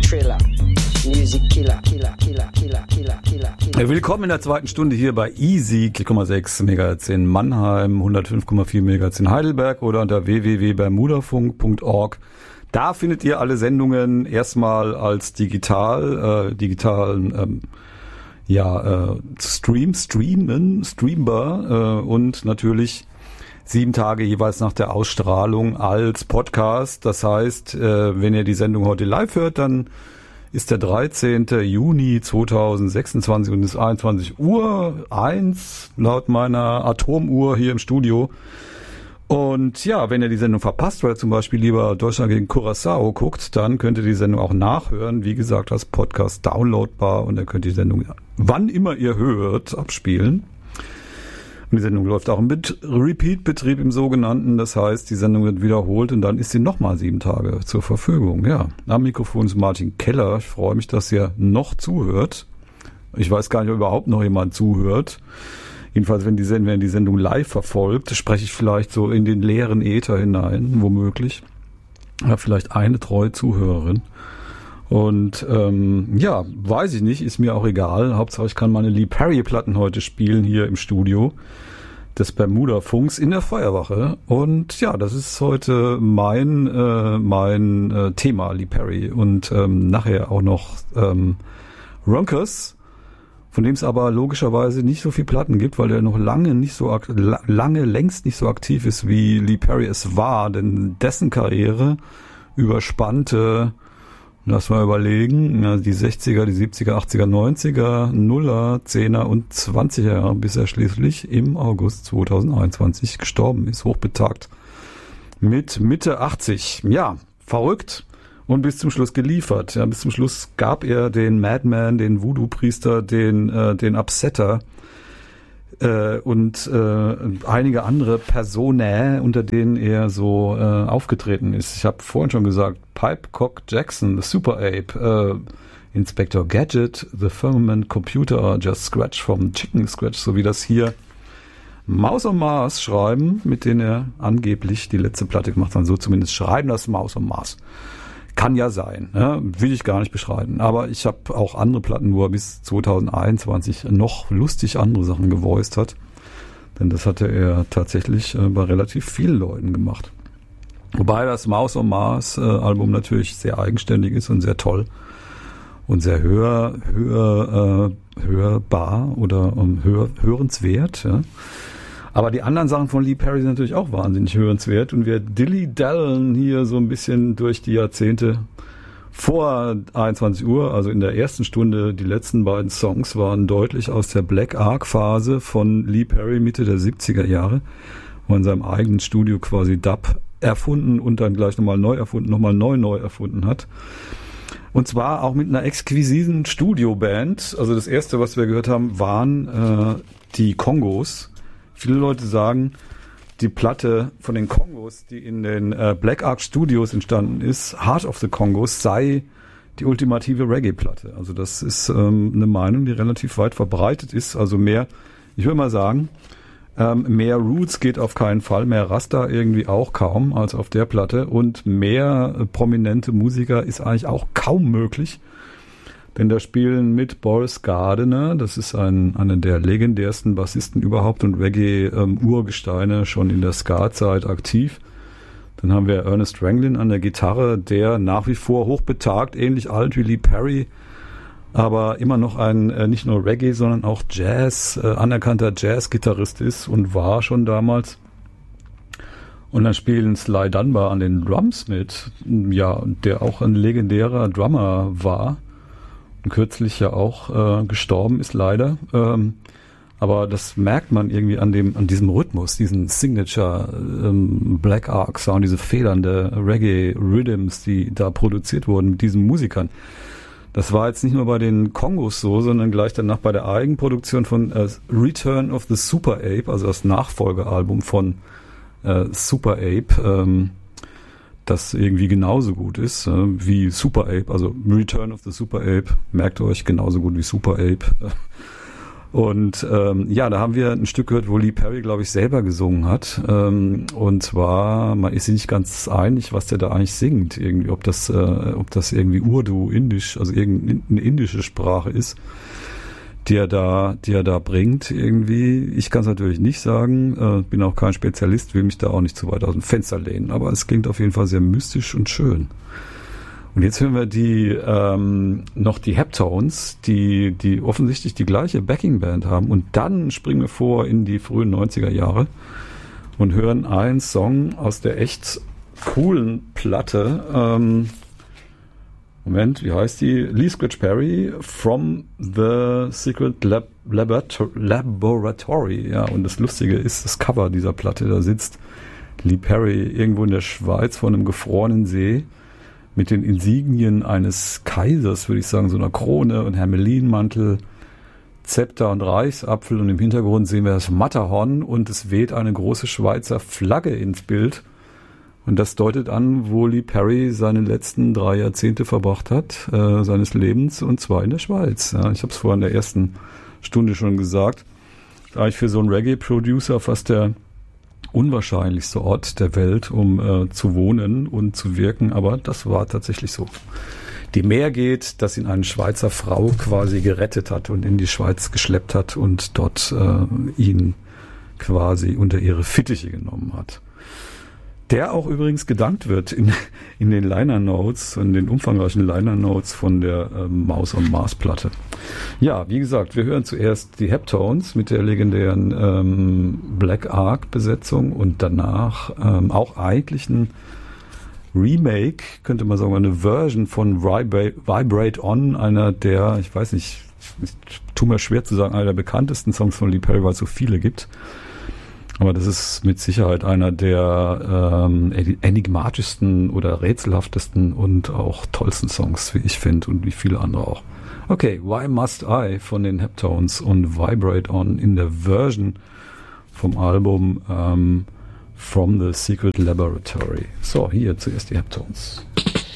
Triller, Music Killer, Killer, Killer, Killer, Killer, Killer, Killer. Willkommen in der zweiten Stunde hier bei Easy, 4,6 MHz in Mannheim, 105,4 MHz in Heidelberg oder unter www.bermudafunk.org. Da findet ihr alle Sendungen erstmal als streambar und natürlich 7 Tage jeweils nach der Ausstrahlung als Podcast. Das heißt, wenn ihr die Sendung heute live hört, dann ist der 13. Juni 2026 und es ist 21:01 Uhr laut meiner Atomuhr hier im Studio. Und ja, wenn ihr die Sendung verpasst, weil ihr zum Beispiel lieber Deutschland gegen Curaçao guckt, dann könnt ihr die Sendung auch nachhören. Wie gesagt, als Podcast downloadbar und dann könnt ihr die Sendung, wann immer ihr hört, abspielen. Und die Sendung läuft auch im Repeat-Betrieb im sogenannten. Das heißt, die Sendung wird wiederholt und dann ist sie nochmal 7 Tage zur Verfügung. Ja, am Mikrofon ist Martin Keller. Ich freue mich, dass ihr noch zuhört. Ich weiß gar nicht, ob überhaupt noch jemand zuhört. Jedenfalls, wenn ihr die Sendung live verfolgt, spreche ich vielleicht so in den leeren Äther hinein, womöglich. Ja, vielleicht eine treue Zuhörerin. Und weiß ich nicht, ist mir auch egal. Hauptsache ich kann meine Lee Perry-Platten heute spielen hier im Studio des Bermuda-Funks in der Feuerwache. Und ja, das ist heute mein Thema, Lee Perry. Und nachher auch noch Ronkers, von dem es aber logischerweise nicht so viel Platten gibt, weil der noch längst nicht so aktiv ist, wie Lee Perry es war. Denn dessen Karriere überspannte, lass mal überlegen, die 60er, die 70er, 80er, 90er, 0er, 10er und 20er Jahre, bis er schließlich im August 2021 gestorben ist, hochbetagt mit Mitte 80. Ja, verrückt und bis zum Schluss geliefert. Ja, bis zum Schluss gab er den Madman, den Voodoo-Priester, den Upsetter und einige andere Personen, unter denen er so aufgetreten ist. Ich habe vorhin schon gesagt, Pipecock Jackson, The Super Ape, Inspector Gadget, The Firmament Computer, Just Scratch vom Chicken Scratch, so wie das hier Maus und Mars schreiben, mit denen er angeblich die letzte Platte gemacht hat. So zumindest schreiben das Maus und Mars. Kann ja sein, ne? Will ich gar nicht beschreiben. Aber ich habe auch andere Platten, wo er bis 2021 noch lustig andere Sachen gevoiced hat. Denn das hatte er tatsächlich bei relativ vielen Leuten gemacht. Wobei das Maus und Mars Album natürlich sehr eigenständig ist und sehr toll und sehr hörbar oder hörenswert. Ja. Aber die anderen Sachen von Lee Perry sind natürlich auch wahnsinnig hörenswert. Und wir dilly-dallen hier so ein bisschen durch die Jahrzehnte vor 21 Uhr, also in der ersten Stunde. Die letzten beiden Songs waren deutlich aus der Black Ark-Phase von Lee Perry Mitte der 70er Jahre, wo er in seinem eigenen Studio quasi Dub erfunden und dann gleich nochmal neu erfunden hat. Und zwar auch mit einer exquisiten Studioband. Also das erste, was wir gehört haben, waren die Kongos. Viele Leute sagen, die Platte von den Kongos, die in den Black Ark Studios entstanden ist, Heart of the Kongos, sei die ultimative Reggae-Platte. Also das ist eine Meinung, die relativ weit verbreitet ist. Also mehr, ich würde mal sagen, mehr Roots geht auf keinen Fall, mehr Rasta irgendwie auch kaum als auf der Platte und mehr prominente Musiker ist eigentlich auch kaum möglich. Denn da spielen mit Boris Gardiner, das ist einer der legendärsten Bassisten überhaupt und Reggae-Urgesteine, schon in der Ska-Zeit aktiv. Dann haben wir Ernest Ranglin an der Gitarre, der nach wie vor hochbetagt, ähnlich alt wie Lee Perry, aber immer noch ein nicht nur Reggae, sondern auch Jazz, anerkannter Jazz-Gitarrist ist und war schon damals. Und dann spielen Sly Dunbar an den Drums mit, ja, der auch ein legendärer Drummer war. Kürzlich ja auch gestorben ist leider, aber das merkt man irgendwie an diesem Rhythmus, diesen Signature Black Ark Sound, diese federnde Reggae Rhythms, die da produziert wurden mit diesen Musikern. Das war jetzt nicht nur bei den Kongos so, sondern gleich danach bei der Eigenproduktion von Return of the Super Ape, also das Nachfolgealbum von Super Ape, das irgendwie genauso gut ist wie Super Ape, also Return of the Super Ape, merkt euch, genauso gut wie Super Ape. Und ja, da haben wir ein Stück gehört, wo Lee Perry, glaube ich, selber gesungen hat. Und zwar, man ist sich nicht ganz einig, was der da eigentlich singt. Irgendwie, ob das irgendwie Urdu, Indisch, also irgendeine indische Sprache ist, die er da bringt irgendwie. Ich kann es natürlich nicht sagen, bin auch kein Spezialist, will mich da auch nicht zu weit aus dem Fenster lehnen, aber es klingt auf jeden Fall sehr mystisch und schön. Und jetzt hören wir noch die Heptones, die offensichtlich die gleiche Backingband haben, und dann springen wir vor in die frühen 90er Jahre und hören einen Song aus der echt coolen Platte, Moment, wie heißt die? Lee Scratch Perry, From the Secret Laboratory. Ja, und das Lustige ist das Cover dieser Platte. Da sitzt Lee Perry irgendwo in der Schweiz vor einem gefrorenen See mit den Insignien eines Kaisers, würde ich sagen, so einer Krone und Hermelinmantel, Zepter und Reichsapfel. Und im Hintergrund sehen wir das Matterhorn und es weht eine große Schweizer Flagge ins Bild. Und das deutet an, wo Lee Perry seine letzten 3 Jahrzehnte verbracht hat, seines Lebens, und zwar in der Schweiz. Ja, ich habe es vorhin in der ersten Stunde schon gesagt. Das ist eigentlich für so einen Reggae-Producer fast der unwahrscheinlichste Ort der Welt, um zu wohnen und zu wirken, aber das war tatsächlich so. Die mehr geht, dass ihn eine Schweizer Frau quasi gerettet hat und in die Schweiz geschleppt hat und dort ihn quasi unter ihre Fittiche genommen hat. Der auch übrigens gedankt wird in den Liner Notes, in den umfangreichen Liner Notes von der Maus on Mars Platte. Ja, wie gesagt, wir hören zuerst die Heptones mit der legendären Black Ark Besetzung und danach auch eigentlich ein Remake, könnte man sagen, eine Version von Vibrate On, einer der, ich weiß nicht, ich tue mir schwer zu sagen, einer der bekanntesten Songs von Lee Perry, weil es so viele gibt. Aber das ist mit Sicherheit einer der enigmatischsten oder rätselhaftesten und auch tollsten Songs, wie ich finde, und wie viele andere auch. Okay, Why Must I von den Heptones und Vibrate On in der Version vom Album From the Secret Laboratory. So, hier zuerst die Heptones.